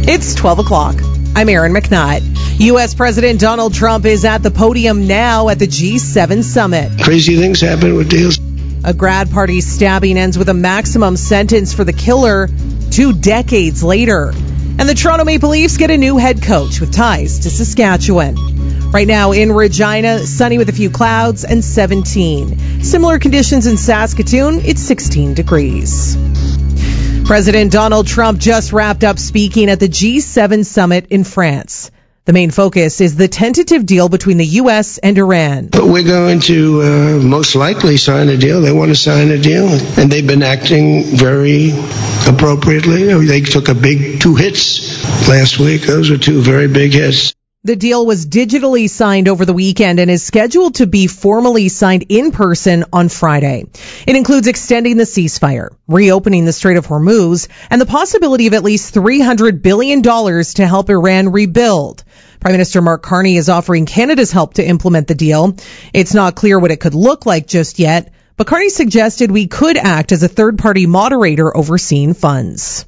It's 12 o'clock. I'm Erin McNutt. U.S. President Donald Trump is at the podium now at the G7 summit. Crazy things happen with deals. A grad party stabbing ends with a maximum sentence for the killer 2 decades later. And the Toronto Maple Leafs get a new head coach with ties to Saskatchewan. Right now in Regina, sunny with a few clouds and 17. Similar conditions in Saskatoon, it's 16 degrees. President Donald Trump just wrapped up speaking at the G7 summit in France. The main focus is the tentative deal between the U.S. and Iran. But we're going to most likely sign a deal. They want to sign a deal, and they've been acting very appropriately. They took a big 2 hits last week. Those are 2 very big hits. The deal was digitally signed over the weekend and is scheduled to be formally signed in person on Friday. It includes extending the ceasefire, reopening the Strait of Hormuz, and the possibility of at least $300 billion to help Iran rebuild. Prime Minister Mark Carney is offering Canada's help to implement the deal. It's not clear what it could look like just yet, but Carney suggested we could act as a third-party moderator overseeing funds.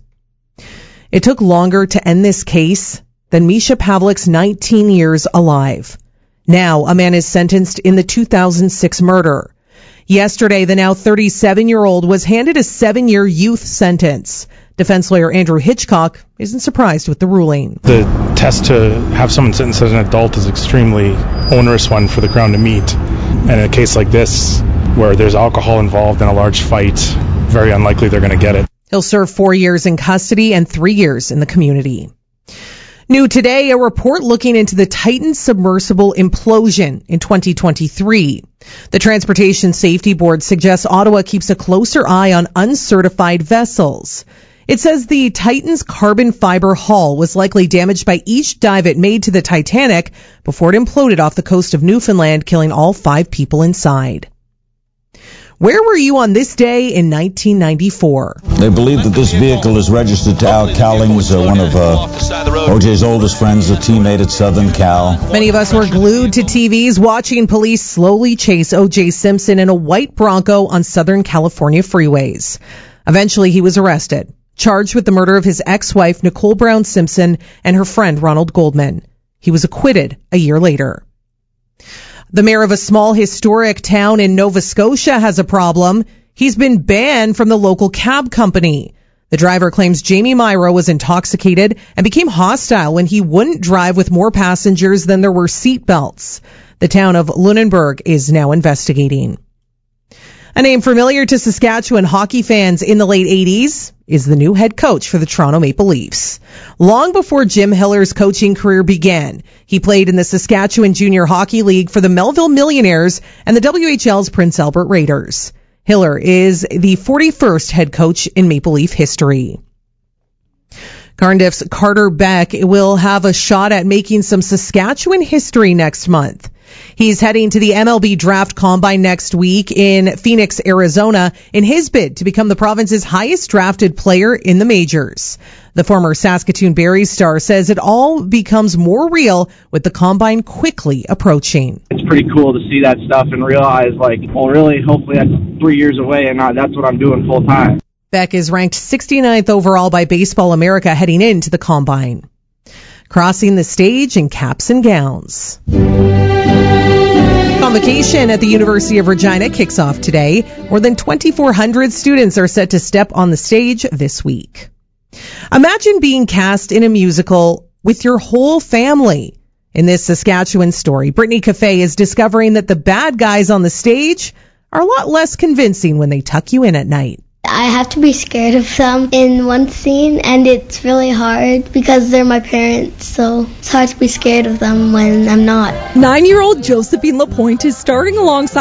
It took longer to end this case than Misha Pavlik's 19 years alive. Now, a man is sentenced in the 2006 murder. Yesterday, the now 37-year-old was handed a 7-year youth sentence. Defense lawyer Andrew Hitchcock isn't surprised with the ruling. The test to have someone sentenced as an adult is an extremely onerous one for the Crown to meet. And in a case like this, where there's alcohol involved in a large fight, very unlikely they're going to get it. He'll serve 4 years in custody and 3 years in the community. New today, a report looking into the Titan submersible implosion in 2023. The Transportation Safety Board suggests Ottawa keeps a closer eye on uncertified vessels. It says the Titan's carbon fiber hull was likely damaged by each dive it made to the Titanic before it imploded off the coast of Newfoundland, killing all 5 people inside. Where were you on this day in 1994? They believe that this vehicle is registered to Al Cowlings, one of OJ's oldest friends, a teammate at Southern Cal. Many of us were glued to TVs watching police slowly chase O.J. Simpson in a white Bronco on Southern California freeways. Eventually, he was arrested, charged with the murder of his ex-wife, Nicole Brown Simpson, and her friend, Ronald Goldman. He was acquitted a year later. The mayor of a small historic town in Nova Scotia has a problem. He's been banned from the local cab company. The driver claims Jamie Myro was intoxicated and became hostile when he wouldn't drive with more passengers than there were seat belts. The town of Lunenburg is now investigating. A name familiar to Saskatchewan hockey fans in the late 80s is the new head coach for the Toronto Maple Leafs. Long before Jim Hiller's coaching career began, he played in the Saskatchewan Junior Hockey League for the Melville Millionaires and the WHL's Prince Albert Raiders. Hiller is the 41st head coach in Maple Leaf history. Cardiff's Carter Beck will have a shot at making some Saskatchewan history next month. He's heading to the MLB Draft Combine next week in Phoenix, Arizona, in his bid to become the province's highest drafted player in the majors. The former Saskatoon Berries star says it all becomes more real with the Combine quickly approaching. It's pretty cool to see that stuff and realize, hopefully that's 3 years away and that's what I'm doing full time. Beck is ranked 69th overall by Baseball America heading into the Combine. Crossing the stage in caps and gowns. Convocation at the University of Regina kicks off today. More than 2,400 students are set to step on the stage this week. Imagine being cast in a musical with your whole family. In this Saskatchewan story, Brittany Cafe is discovering that the bad guys on the stage are a lot less convincing when they tuck you in at night. I have to be scared of them in one scene, and it's really hard because they're my parents, so it's hard to be scared of them when I'm not. 9-year-old Josephine Lapointe is starring alongside